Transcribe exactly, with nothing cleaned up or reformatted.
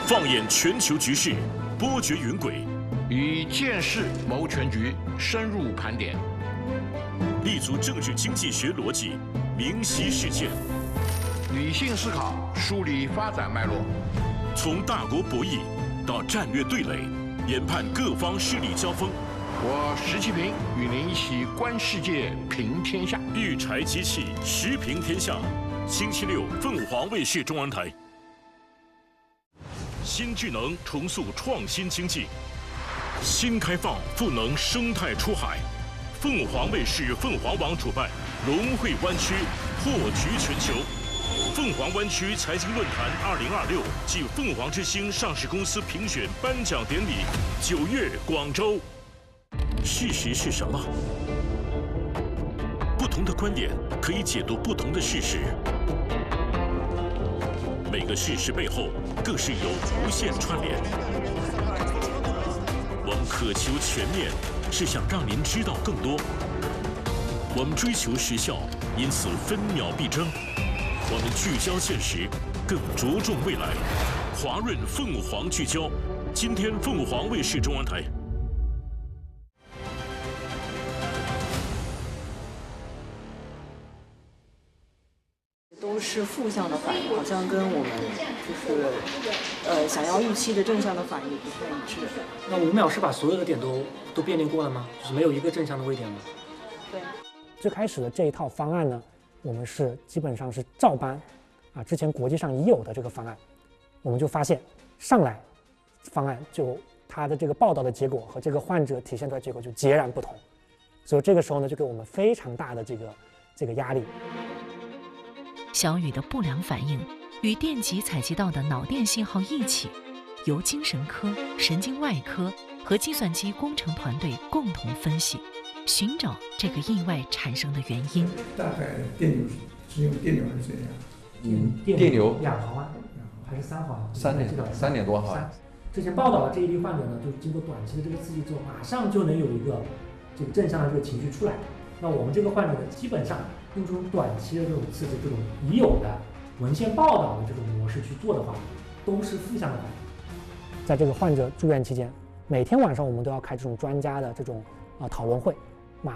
放眼全球局势，波谲云诡； 以见识谋全局，深入盘点； 立足政治经济学逻辑，明晰事件； 理性思考，梳理发展脉络； 从大国博弈到战略对垒，研判各方势力交锋。 我石其平与您一起观世界，评天下。 育才机器，时评天下。星期六，凤凰卫视中文台。新智能重塑创新经济，新开放赋能生态出海。凤凰卫视、凤凰网主办龙汇湾区破局全球。凤凰湾区财经论坛二零二六暨凤凰之星上市公司评选颁奖典礼，九月广州。事实是什么？不同的观点可以解读不同的事实，每个事实背后更是有无限串联。我们渴求全面，是想让您知道更多。我们追求时效，因此分秒必争。我们聚焦现实，更着重未来。华润凤凰聚焦，今天凤凰卫视中文台。 都是负向的反应，好像跟我们就是呃想要预期的正向的反应不太一致。 那五秒是把所有的点都都变练过了吗？就是没有一个正向的位点吗？ 对。 最开始的这一套方案呢，我们是基本上是照搬啊之前国际上已有的这个方案，我们就发现上来方案就它的这个报道的结果和这个患者体现出来的结果就截然不同，所以这个时候呢就给我们非常大的这个这个压力。 小雨的不良反应与电极采集到的脑电信号一起，由精神科、神经外科和计算机工程团队共同分析，寻找这个意外产生的原因。 大概电流是用电流还是怎样？ 嗯， 电流两毫安还是三毫安？ 三点三点多毫。 之前报道的这一例患者呢，就经过短期的这个刺激之后，马上就能有一个这个正向的这个情绪出来。那我们这个患者呢，基本上用这种短期的这种刺激，这种已有的文献报道的这种模式去做的话，都是负向的反应。 在这个患者住院期间，每天晚上我们都要开这种专家的这种啊讨论会。